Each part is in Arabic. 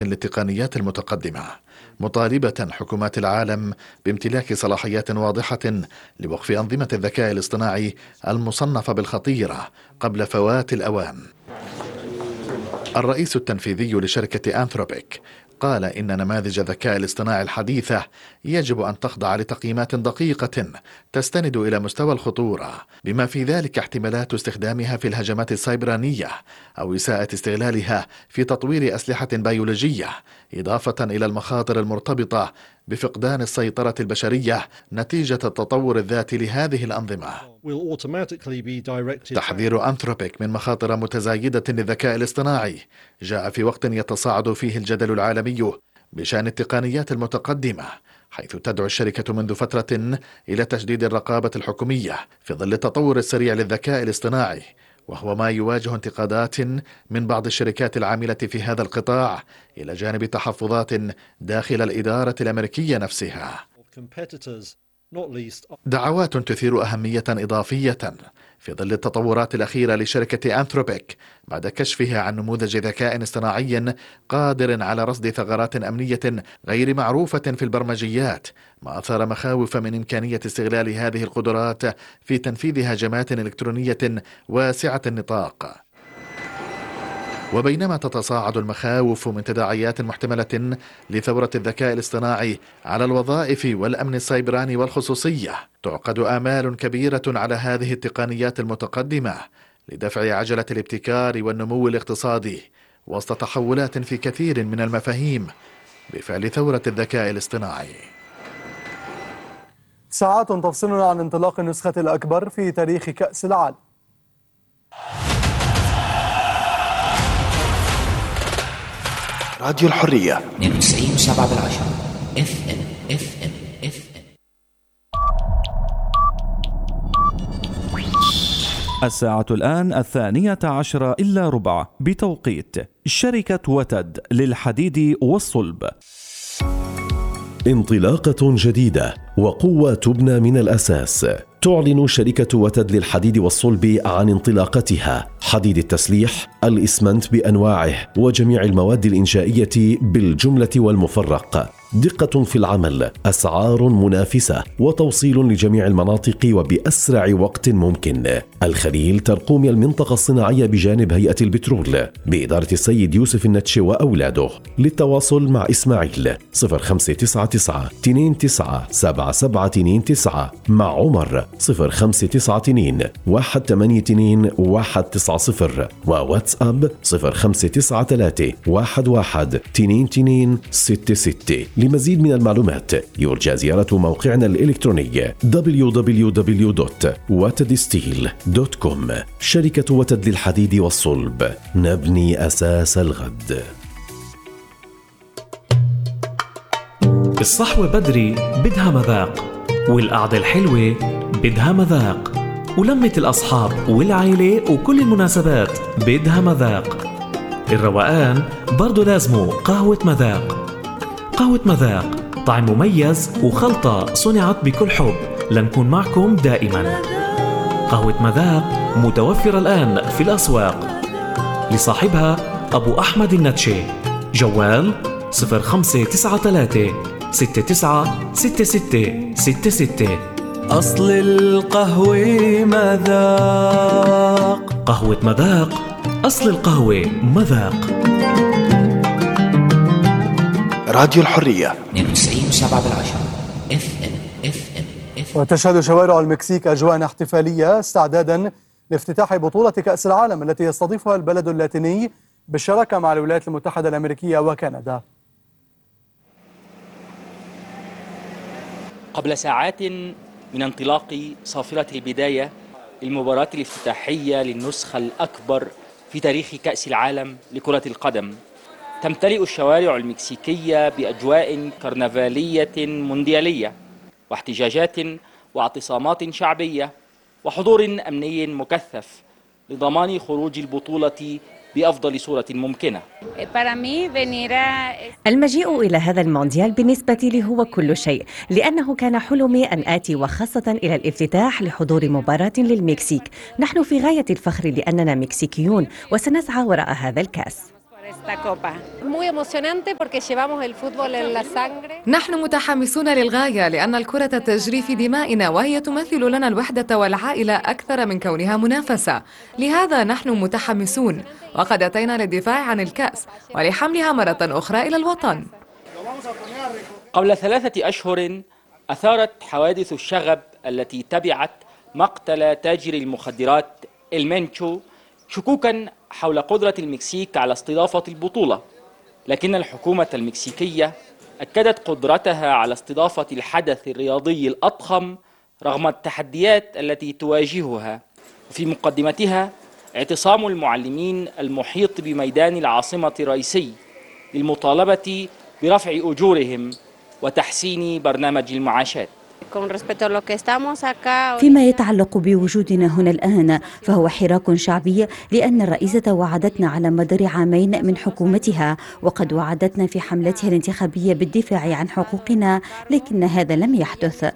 للتقنيات المتقدمة، مطالبة حكومات العالم بامتلاك صلاحيات واضحة لوقف أنظمة الذكاء الاصطناعي المصنفة بالخطيرة قبل فوات الأوان. الرئيس التنفيذي لشركة أنثروبيك قال إن نماذج الذكاء الاصطناعي الحديثة يجب أن تخضع لتقييمات دقيقة تستند إلى مستوى الخطورة، بما في ذلك احتمالات استخدامها في الهجمات السيبرانية أو إساءة استغلالها في تطوير أسلحة بيولوجية، إضافة إلى المخاطر المرتبطة بفقدان السيطرة البشرية نتيجة التطور الذاتي لهذه الأنظمة. تحذير أنثروبيك من مخاطر متزايدة للذكاء الاصطناعي جاء في وقت يتصاعد فيه الجدل العالمي بشأن التقنيات المتقدمة، حيث تدعو الشركة منذ فترة إلى تشديد الرقابة الحكومية في ظل التطور السريع للذكاء الاصطناعي، وهو ما يواجه انتقادات من بعض الشركات العاملة في هذا القطاع، إلى جانب تحفظات داخل الإدارة الأمريكية نفسها. دعوات تثير أهمية إضافية في ظل التطورات الأخيرة لشركة أنثروبيك بعد كشفها عن نموذج ذكاء اصطناعي قادر على رصد ثغرات أمنية غير معروفة في البرمجيات، ما أثار مخاوف من إمكانية استغلال هذه القدرات في تنفيذ هجمات إلكترونية واسعة النطاق. وبينما تتصاعد المخاوف من تداعيات محتملة لثورة الذكاء الاصطناعي على الوظائف والأمن السيبراني والخصوصية، تعقد آمال كبيرة على هذه التقنيات المتقدمة لدفع عجلة الابتكار والنمو الاقتصادي وسط تحولات في كثير من المفاهيم بفعل ثورة الذكاء الاصطناعي. ساعات تفصلنا عن انطلاق النسخة الأكبر في تاريخ كأس العالم. راديو الحرية 92.7 FM. الساعة الآن 12:03 بتوقيت شركة وتد للحديد والصلب. انطلاقة جديدة وقوة تبنى من الأساس. تعلن شركة وتد للحديد والصلب عن انطلاقتها حديد التسليح، الإسمنت بأنواعه وجميع المواد الإنشائية بالجملة والمفرق. دقة في العمل، أسعار منافسة، وتوصيل لجميع المناطق وبأسرع وقت ممكن. الخليل ترقوم المنطقة الصناعية بجانب هيئة البترول بإدارة السيد يوسف النتشي وأولاده. للتواصل مع إسماعيل 0599 29 7729، مع عمر 0592 182 190، وواتساب 0593 11 22 66. لمزيد من المعلومات يرجى زيارة موقعنا الإلكتروني www.watedsteel.com. شركة وتد للحديد والصلب، نبني أساس الغد. الصحوة بدري بدها مذاق، والقعدة الحلوة بدها مذاق، ولمة الأصحاب والعائلة وكل المناسبات بدها مذاق. الروقان برضو لازمه قهوة مذاق. قهوة مذاق طعم مميز وخلطة صنعت بكل حب لنكون معكم دائما. قهوة مذاق متوفرة الآن في الأسواق. لصاحبها أبو أحمد النتشي. جوال 0593 69 66 66. أصل القهوة مذاق. قهوة مذاق، أصل القهوة مذاق. راديو الحرية 92.7 FM. وتشهد شوارع المكسيك أجواء احتفالية استعدادا لافتتاح بطولة كأس العالم التي يستضيفها البلد اللاتيني بالشراكة مع الولايات المتحدة الأمريكية وكندا. قبل ساعات من انطلاق صافرة البداية للمباراة الافتتاحية للنسخة الأكبر في تاريخ كأس العالم لكرة القدم، تمتلئ الشوارع المكسيكية بأجواء كرنفالية مونديالية واحتجاجات واعتصامات شعبية وحضور أمني مكثف لضمان خروج البطولة بأفضل صورة ممكنة. المجيء إلى هذا المونديال بالنسبة لي هو كل شيء، لأنه كان حلمي أن آتي وخاصة إلى الافتتاح لحضور مباراة للمكسيك. نحن في غاية الفخر لأننا مكسيكيون وسنسعى وراء هذا الكأس. نحن متحمسون للغاية لأن الكرة تجري في دمائنا وهي تمثل لنا الوحدة والعائلة أكثر من كونها منافسة. لهذا نحن متحمسون وقد أتينا للدفاع عن الكأس ولحملها مرة أخرى إلى الوطن. قبل 3 أشهر أثارت حوادث الشغب التي تبعت مقتل تاجر المخدرات المنشو شكوكا حول قدرة المكسيك على استضافة البطولة، لكن الحكومة المكسيكية أكدت قدرتها على استضافة الحدث الرياضي الأضخم رغم التحديات التي تواجهها، وفي مقدمتها اعتصام المعلمين المحيط بميدان العاصمة الرئيسي للمطالبة برفع أجورهم وتحسين برنامج المعاشات. فيما يتعلق بوجودنا هنا الآن فهو حراك شعبي، لأن الرئيسة وعدتنا على مدار عامين من حكومتها، وقد وعدتنا في حملتها الانتخابية بالدفاع عن حقوقنا، لكن هذا لم يحدث.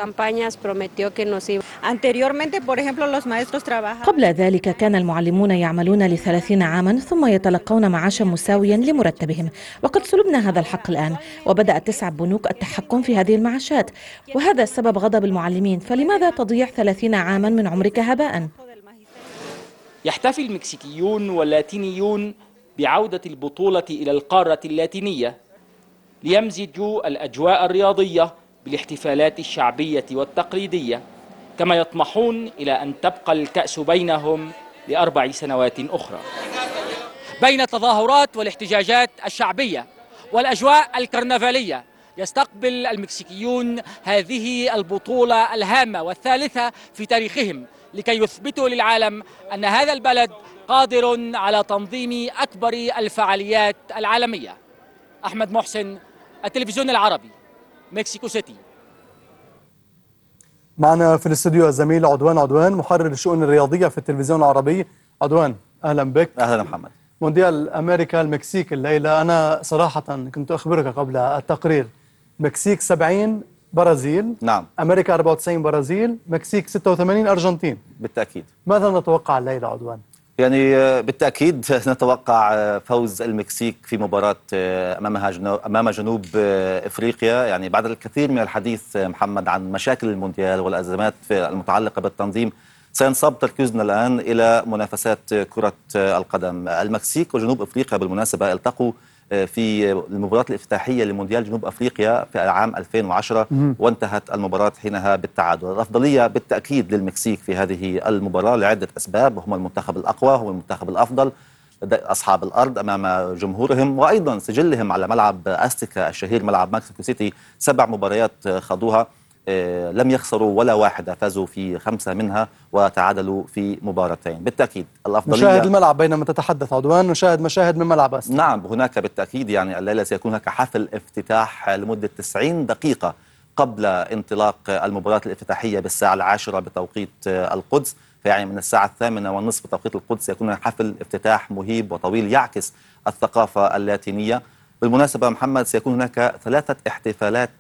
قبل ذلك كان المعلمون يعملون ل30 عاما ثم يتلقون معاشا مساويا لمرتبهم، وقد سلبنا هذا الحق الآن، وبدأت 9 بنوك التحكم في هذه المعاشات، وهذا سبب غضب المعلمين. فلماذا تضيع 30 عاما من عمرك هباء؟ يحتفل المكسيكيون واللاتينيون بعودة البطولة إلى القارة اللاتينية ليمزجوا الأجواء الرياضية بالاحتفالات الشعبية والتقليدية، كما يطمحون إلى أن تبقى الكأس بينهم ل4 سنوات أخرى. بين التظاهرات والاحتجاجات الشعبية والأجواء الكرنفالية يستقبل المكسيكيون هذه البطولة الهامة والثالثة في تاريخهم لكي يثبتوا للعالم أن هذا البلد قادر على تنظيم أكبر الفعاليات العالمية. أحمد محسن، التلفزيون العربي، مكسيكو سيتي. معنا في الاستوديو الزميل عدوان محرر الشؤون الرياضية في التلفزيون العربي. عدوان، أهلا بك. أهلا محمد. مونديال أمريكا المكسيك الليلة، أنا صراحة كنت أخبرك قبل التقرير، مكسيك 70 برازيل، نعم، أمريكا 94 برازيل، مكسيك 86 أرجنتين. بالتأكيد. ماذا نتوقع الليلة عدوان؟ يعني بالتأكيد نتوقع فوز المكسيك في مباراة أمام جنوب إفريقيا. يعني بعد الكثير من الحديث محمد عن مشاكل المونديال والأزمات المتعلقة بالتنظيم، سينصب تركيزنا الآن إلى منافسات كرة القدم. المكسيك وجنوب أفريقيا بالمناسبة التقوا في المباراة الافتتاحية لمونديال جنوب أفريقيا في العام 2010 وانتهت المباراة حينها بالتعادل. الأفضلية بالتأكيد للمكسيك في هذه المباراة لعدة أسباب، هم المنتخب الأقوى، هم المنتخب الأفضل، أصحاب الأرض أمام جمهورهم، وأيضا سجلهم على ملعب أستيكا الشهير، ملعب مكسيكو سيتي، 7 مباريات خاضوها لم يخسروا ولا واحدة، فازوا في 5 منها وتعادلوا في مباراتين. بالتأكيد الأفضلية. نشاهد الملعب بينما تتحدث عدوان، نشاهد مشاهد من ملعب أستيكا. نعم، هناك بالتأكيد يعني الليلة سيكون هناك حفل افتتاح لمدة 90 دقيقة قبل انطلاق المباراة الافتتاحية بالساعة 10 بتوقيت القدس، فيعني من الساعة 8:30 بتوقيت القدس يكون حفل افتتاح مهيب وطويل يعكس الثقافة اللاتينية. بالمناسبة محمد سيكون هناك 3 احتفالات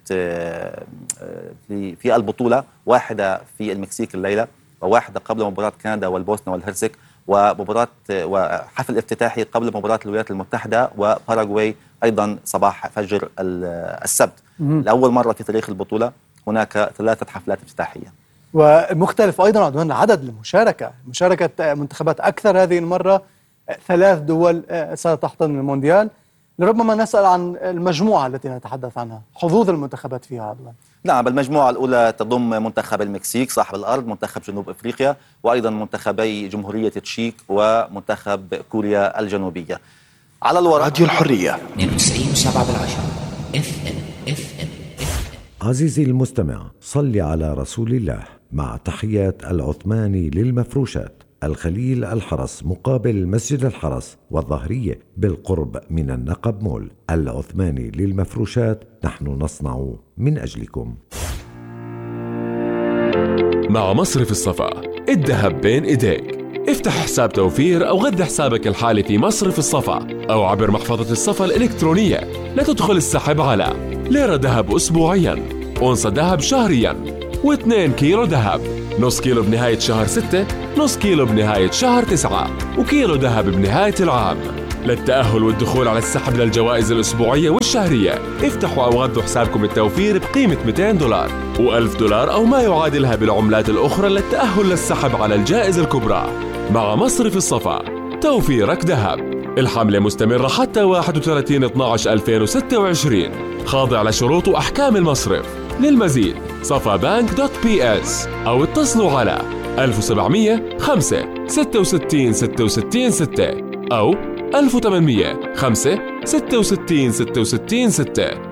في البطولة، واحدة في المكسيك الليلة، وواحدة قبل مباراة كندا والبوسنة والهرسك، وحفل افتتاحي قبل مباراة الولايات المتحدة وباراغواي أيضا صباح فجر السبت. لأول مرة في تاريخ البطولة هناك 3 حفلات افتتاحية. ومختلف أيضا عدوان عدد مشاركة منتخبات أكثر هذه المرة، 3 دول ستحتضن المونديال. لربما نسأل عن المجموعة التي نتحدث عنها، حظوظ المنتخبات فيها عدوان. نعم، المجموعة الأولى تضم منتخب المكسيك صاحب الأرض، منتخب جنوب أفريقيا، وأيضا منتخبي جمهورية تشيك ومنتخب كوريا الجنوبية. على الورق راديو الحرية 92.7 FM. عزيزي المستمع، صل على رسول الله. مع تحيات العثماني للمفروشات، الخليل الحرس مقابل مسجد الحرس والظهرية بالقرب من النقب مول. العثماني للمفروشات، نحن نصنع من أجلكم. مع مصرف الصفا، الذهب بين إيديك. افتح حساب توفير أو غذي حسابك الحالي في مصرف الصفا أو عبر محفظة الصفا الإلكترونية لتدخل السحب على ليرة ذهب أسبوعيا، أونصة ذهب شهريا، و2 كيلو ذهب، نص كيلو بنهاية شهر 6، نص كيلو بنهاية شهر 9، وكيلو ذهب بنهاية العام. للتأهل والدخول على السحب للجوائز الأسبوعية والشهرية افتحوا أو غذوا حسابكم التوفير بقيمة $200 و$1000 أو ما يعادلها بالعملات الأخرى للتأهل للسحب على الجائزة الكبرى. مع مصرف الصفا توفيرك ذهب. الحملة مستمرة حتى 31/12/2026، خاضع لشروط وأحكام المصرف. للمزيد safabank.ps أو اتصلوا على 1700 5 66 66 6 أو 1800 5 66 66 6.